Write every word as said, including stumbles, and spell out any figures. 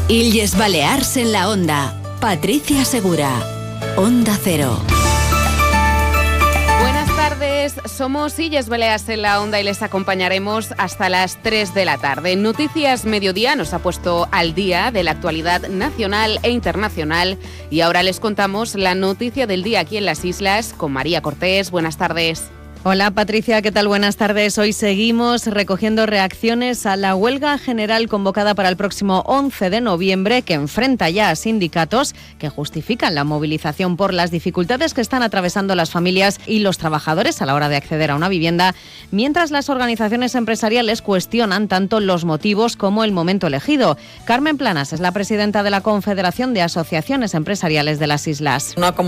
Illes Balears en la Onda. Patricia Segura. Onda Cero. Buenas tardes, somos Illes Balears en la Onda y les acompañaremos hasta las tres de la tarde. Noticias Mediodía nos ha puesto al día de la actualidad nacional e internacional y ahora les contamos la noticia del día aquí en las islas con María Cortés. Buenas tardes. Hola Patricia, ¿qué tal? Buenas tardes. Hoy seguimos recogiendo reacciones a la huelga general convocada para el próximo once de noviembre, que enfrenta ya a sindicatos que justifican la movilización por las dificultades que están atravesando las familias y los trabajadores a la hora de acceder a una vivienda, mientras las organizaciones empresariales cuestionan tanto los motivos como el momento elegido. Carmen Planas es la presidenta de la Confederación de Asociaciones Empresariales de las Islas. Una